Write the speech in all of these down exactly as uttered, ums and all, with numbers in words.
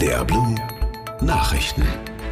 D R Blue Nachrichten.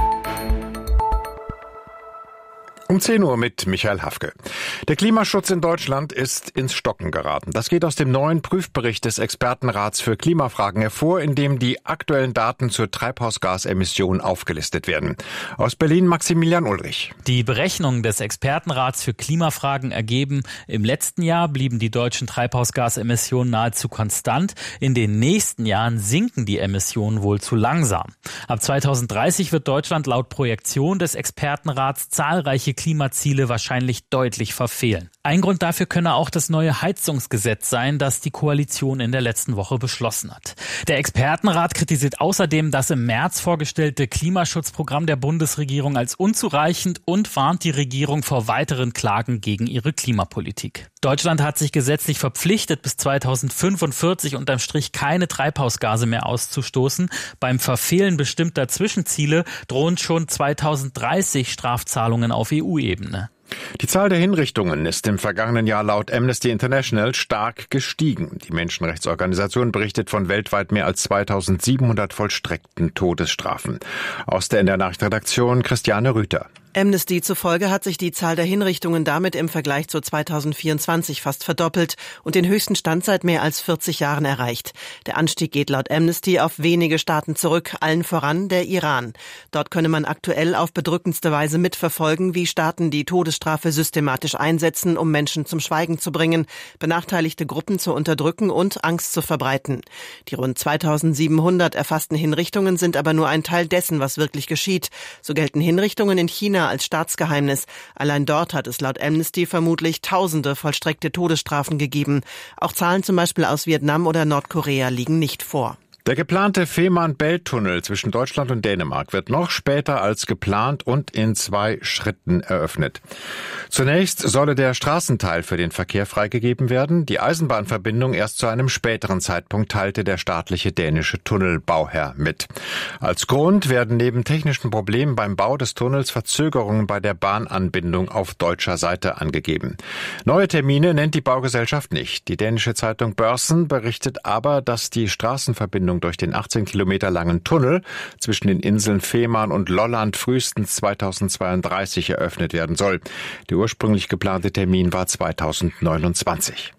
Um zehn Uhr mit Michael Hafke. Der Klimaschutz in Deutschland ist ins Stocken geraten. Das geht aus dem neuen Prüfbericht des Expertenrats für Klimafragen hervor, in dem die aktuellen Daten zur Treibhausgasemission aufgelistet werden. Aus Berlin Maximilian Ulrich. Die Berechnungen des Expertenrats für Klimafragen ergeben, im letzten Jahr blieben die deutschen Treibhausgasemissionen nahezu konstant. In den nächsten Jahren sinken die Emissionen wohl zu langsam. Ab zweitausenddreißig wird Deutschland laut Projektion des Expertenrats zahlreiche Klimaziele wahrscheinlich deutlich verfehlen. Ein Grund dafür könne auch das neue Heizungsgesetz sein, das die Koalition in der letzten Woche beschlossen hat. Der Expertenrat kritisiert außerdem das im März vorgestellte Klimaschutzprogramm der Bundesregierung als unzureichend und warnt die Regierung vor weiteren Klagen gegen ihre Klimapolitik. Deutschland hat sich gesetzlich verpflichtet, bis zweitausendfünfundvierzig unterm Strich keine Treibhausgase mehr auszustoßen. Beim Verfehlen bestimmter Zwischenziele drohen schon zweitausenddreißig Strafzahlungen auf E U-Ebene. Die Zahl der Hinrichtungen ist im vergangenen Jahr laut Amnesty International stark gestiegen. Die Menschenrechtsorganisation berichtet von weltweit mehr als zweitausendsiebenhundert vollstreckten Todesstrafen. Aus der N D R-Nachrichtenredaktion Christiane Rüther. Amnesty zufolge hat sich die Zahl der Hinrichtungen damit im Vergleich zu zweitausendvierundzwanzig fast verdoppelt und den höchsten Stand seit mehr als vierzig Jahren erreicht. Der Anstieg geht laut Amnesty auf wenige Staaten zurück, allen voran der Iran. Dort könne man aktuell auf bedrückendste Weise mitverfolgen, wie Staaten die Todesstrafe systematisch einsetzen, um Menschen zum Schweigen zu bringen, benachteiligte Gruppen zu unterdrücken und Angst zu verbreiten. Die rund zweitausendsiebenhundert erfassten Hinrichtungen sind aber nur ein Teil dessen, was wirklich geschieht. So gelten Hinrichtungen in China als Staatsgeheimnis. Allein dort hat es laut Amnesty vermutlich tausende vollstreckte Todesstrafen gegeben. Auch Zahlen zum Beispiel aus Vietnam oder Nordkorea liegen nicht vor. Der geplante Fehmarn-Belt-Tunnel zwischen Deutschland und Dänemark wird noch später als geplant und in zwei Schritten eröffnet. Zunächst solle der Straßenteil für den Verkehr freigegeben werden. Die Eisenbahnverbindung erst zu einem späteren Zeitpunkt, teilte der staatliche dänische Tunnelbauherr mit. Als Grund werden neben technischen Problemen beim Bau des Tunnels Verzögerungen bei der Bahnanbindung auf deutscher Seite angegeben. Neue Termine nennt die Baugesellschaft nicht. Die dänische Zeitung Børsen berichtet aber, dass die Straßenverbindung durch den achtzehn Kilometer langen Tunnel zwischen den Inseln Fehmarn und Lolland frühestens zweitausendzweiunddreißig eröffnet werden soll. Der ursprünglich geplante Termin war zweitausendneunundzwanzig.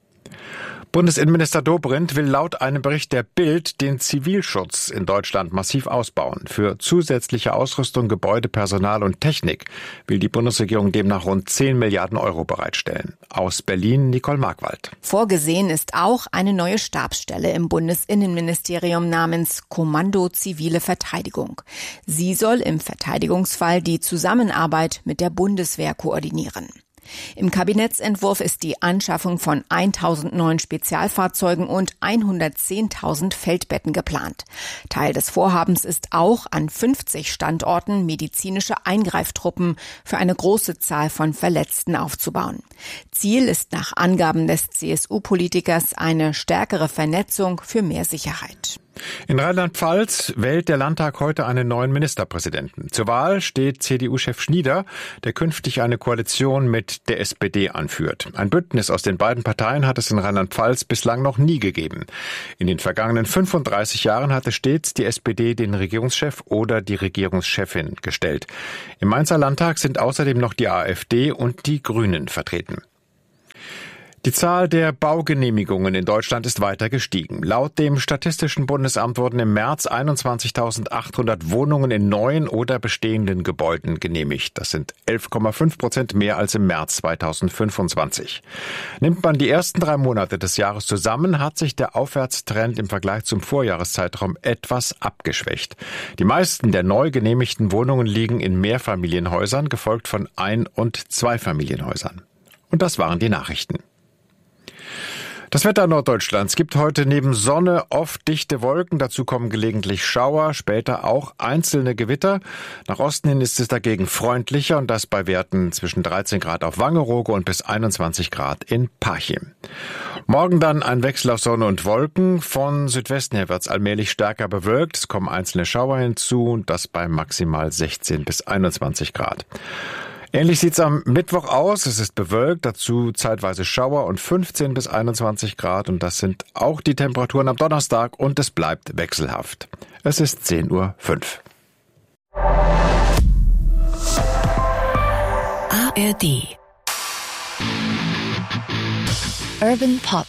Bundesinnenminister Dobrindt will laut einem Bericht der Bild den Zivilschutz in Deutschland massiv ausbauen. Für zusätzliche Ausrüstung, Gebäude, Personal und Technik will die Bundesregierung demnach rund zehn Milliarden Euro bereitstellen. Aus Berlin Nicole Markwald. Vorgesehen ist auch eine neue Stabsstelle im Bundesinnenministerium namens Kommando Zivile Verteidigung. Sie soll im Verteidigungsfall die Zusammenarbeit mit der Bundeswehr koordinieren. Im Kabinettsentwurf ist die Anschaffung von tausend neuen Spezialfahrzeugen und hundertzehntausend Feldbetten geplant. Teil des Vorhabens ist auch, an fünfzig Standorten medizinische Eingreiftruppen für eine große Zahl von Verletzten aufzubauen. Ziel ist nach Angaben des C S U-Politikers eine stärkere Vernetzung für mehr Sicherheit. In Rheinland-Pfalz wählt der Landtag heute einen neuen Ministerpräsidenten. Zur Wahl steht C D U-Chef Schnieder, der künftig eine Koalition mit der S P D anführt. Ein Bündnis aus den beiden Parteien hat es in Rheinland-Pfalz bislang noch nie gegeben. In den vergangenen fünfunddreißig Jahren hatte stets die S P D den Regierungschef oder die Regierungschefin gestellt. Im Mainzer Landtag sind außerdem noch die AfD und die Grünen vertreten. Die Zahl der Baugenehmigungen in Deutschland ist weiter gestiegen. Laut dem Statistischen Bundesamt wurden im März einundzwanzigtausendachthundert Wohnungen in neuen oder bestehenden Gebäuden genehmigt. Das sind elf Komma fünf Prozent mehr als im März zweitausendfünfundzwanzig. Nimmt man die ersten drei Monate des Jahres zusammen, hat sich der Aufwärtstrend im Vergleich zum Vorjahreszeitraum etwas abgeschwächt. Die meisten der neu genehmigten Wohnungen liegen in Mehrfamilienhäusern, gefolgt von Ein- und Zweifamilienhäusern. Und das waren die Nachrichten. Das Wetter Norddeutschlands gibt heute neben Sonne oft dichte Wolken, dazu kommen gelegentlich Schauer, später auch einzelne Gewitter. Nach Osten hin ist es dagegen freundlicher und das bei Werten zwischen dreizehn Grad auf Wangerooge und bis einundzwanzig Grad in Parchim. Morgen dann ein Wechsel aus Sonne und Wolken. Von Südwesten her wird es allmählich stärker bewölkt. Es kommen einzelne Schauer hinzu und das bei maximal sechzehn bis einundzwanzig Grad. Ähnlich sieht's am Mittwoch aus. Es ist bewölkt, dazu zeitweise Schauer und fünfzehn bis einundzwanzig Grad. Und das sind auch die Temperaturen am Donnerstag und es bleibt wechselhaft. Es ist zehn Uhr fünf. A R D Urban Pop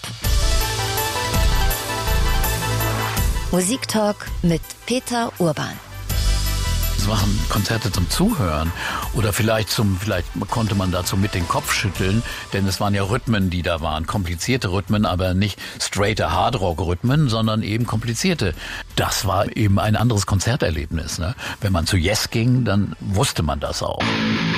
Musiktalk mit Peter Urban. Es waren Konzerte zum Zuhören oder vielleicht zum, vielleicht konnte man dazu mit den Kopf schütteln, denn es waren ja Rhythmen, die da waren, komplizierte Rhythmen, aber nicht straighte Hardrock-Rhythmen, sondern eben komplizierte. Das war eben ein anderes Konzerterlebnis, ne? Wenn man zu Yes ging, dann wusste man das auch.